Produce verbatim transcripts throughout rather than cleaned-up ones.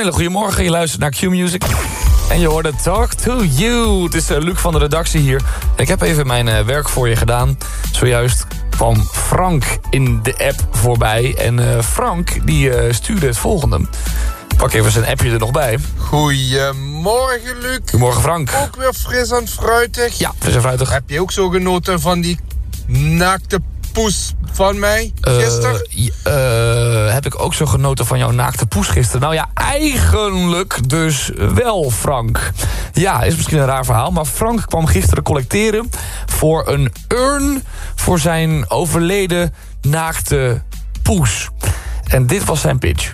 hele goede morgen, je luistert naar Q-Music. En je hoorde Talk to You. Het is uh, Luc van de redactie hier. Ik heb even mijn uh, werk voor je gedaan. Zojuist kwam Frank in de app voorbij. En uh, Frank die uh, stuurde het volgende. Ik pak even zijn appje er nog bij. Goedemorgen, Luc. Goedemorgen, Frank. Ook weer fris en fruitig. Ja, fris en fruitig. Heb je ook zo genoten van die naakte poes van mij gisteren? Uh, uh, heb ik ook zo genoten van jouw naakte poes gisteren? Nou ja, eigenlijk dus wel, Frank. Ja, is misschien een raar verhaal, maar Frank kwam gisteren collecteren voor een urn voor zijn overleden naakte poes. En dit was zijn pitch.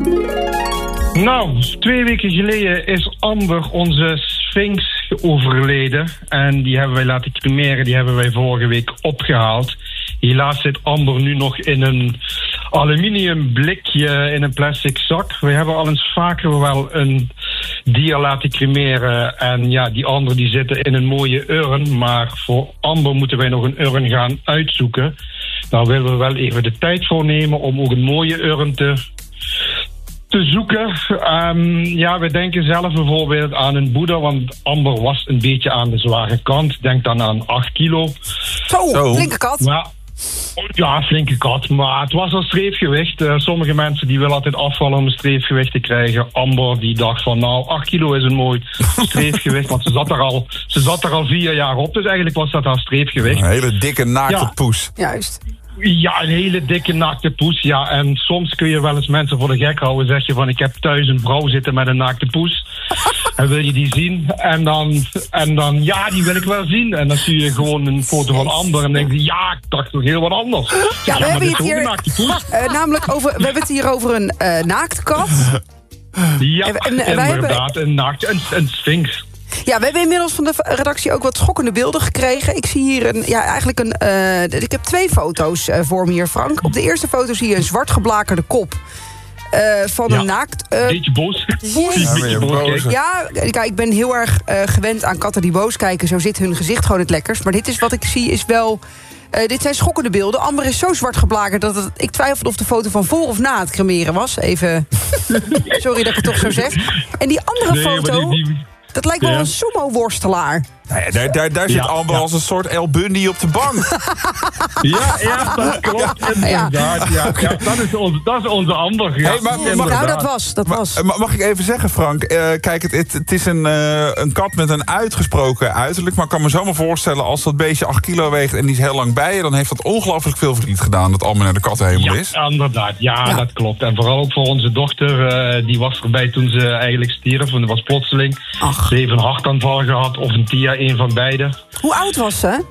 Nou, twee weken geleden is Amber, onze Sphinx, overleden. En die hebben wij laten cremeren, die hebben wij vorige week opgehaald. Helaas zit Amber nu nog in een aluminium blikje in een plastic zak. We hebben al eens vaker wel een dier laten cremeren. En ja, die anderen die zitten in een mooie urn. Maar voor Amber moeten wij nog een urn gaan uitzoeken. Daar willen we wel even de tijd voor nemen om ook een mooie urn te... te zoeken. Um, ja, we denken zelf bijvoorbeeld aan een Boeddha, want Amber was een beetje aan de zware kant. Denk dan aan acht kilo. Zo, Zo. flinke kat. Maar, ja, flinke kat, maar het was al streefgewicht. Uh, sommige mensen die willen altijd afvallen om een streefgewicht te krijgen. Amber die dacht van nou, acht kilo is een mooi streefgewicht, want ze zat er al, ze zat er al vier jaar op, dus eigenlijk was dat haar streefgewicht. Een hele dikke naakte Ja. poes. Juist. Ja, een hele dikke naakte poes. Ja, en soms kun je wel eens mensen voor de gek houden. Zeg je van, ik heb thuis een vrouw zitten met een naakte poes. En wil je die zien? En dan, en dan, ja, die wil ik wel zien. En dan zie je gewoon een foto van Amber. En dan denk je, ja, ik dacht toch heel wat anders. Ja, we maar hebben dit het is ook hier, een naakte poes. uh, namelijk over, we hebben het hier over een uh, naaktkat. Ja, en- en wij inderdaad, een naakte, een, een sphinx. Ja, we hebben inmiddels van de redactie ook wat schokkende beelden gekregen. Ik zie hier een, ja, eigenlijk een, uh, ik heb twee foto's uh, voor me hier, Frank. Op de eerste foto zie je een zwart geblakerde kop uh, van Ja. een naakt... Uh, Beetje boos. Yes. Een beetje boos kijken. ja, kijk, ik ben heel erg uh, gewend aan katten die boos kijken. Zo zit hun gezicht gewoon het lekkerst. Maar dit is wat ik zie, is wel... Uh, dit zijn schokkende beelden. Amber is zo zwart geblakerd dat het, ik twijfelde of de foto van voor of na het cremeren was. Even, sorry dat ik het toch zo zeg. En die andere Nee, maar foto, die- die- dat lijkt wel Ja. een sumo-worstelaar. Nou ja, daar daar, daar zit Ja, Amber ja. als een soort El Bundy op de bank. Ja, ja, dat klopt. Inderdaad, ja. Ja, dat, is onze, dat is onze Amber. Ja, Hey, maar- maar- inderdaad. Nou, dat was, dat was. Ma- Mag ik even zeggen, Frank? Eh, kijk, het, het, het is een, eh, een kat met een uitgesproken uiterlijk. Maar ik kan me zomaar voorstellen, als dat beestje acht kilo weegt en die is heel lang bij je, dan heeft dat ongelooflijk veel verdriet gedaan dat Amber naar de kattenhemel Ja, is. inderdaad. Ja, Ja. dat klopt. En vooral ook voor onze dochter. eh, die was erbij toen ze eigenlijk stierf. Want dat was plotseling. Ach. Ze heeft een hartaanval gehad. Of een T I A, een van beide. Hoe oud was ze?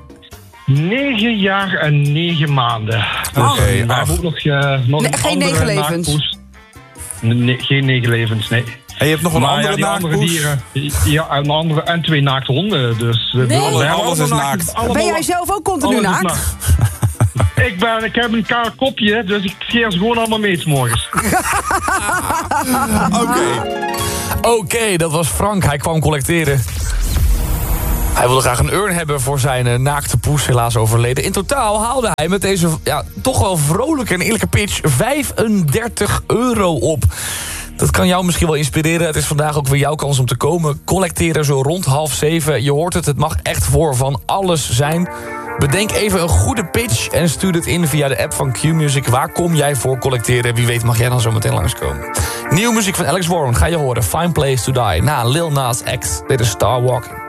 Negen jaar en negen maanden. Dus Oké, we ach. hebben ook nog, eh, nog Nee, een geen andere negen levens. naakpoes. Nee, geen negen levens, nee. En je hebt nog een Maar andere ja, die andere naakpoes. dieren. Ja, een andere, en twee naakte honden. Dus, eh, Nee. we hebben Alles is allemaal naakt. allemaal- Ben jij zelf ook continu alles is naakt? Ik, ben, ik heb een kaal kopje, dus ik scheer ze gewoon allemaal mee 's morgens. Oké. Oké, dat was Frank. Hij kwam collecteren. Hij wilde graag een urn hebben voor zijn uh, naakte poes, helaas overleden. In totaal haalde hij met deze ja, toch wel vrolijke en eerlijke pitch vijfendertig euro op. Dat kan jou misschien wel inspireren. Het is vandaag ook weer jouw kans om te komen. Collecteren zo rond half zeven. Je hoort het, het mag echt voor van alles zijn. Bedenk even een goede pitch en stuur het in via de app van Q-Music. Waar kom jij voor collecteren? Wie weet mag jij dan zo meteen langskomen. Nieuwe muziek van Alex Warren ga je horen. Fine Place to Die. Na Lil Nas X. Dit is Star Walking.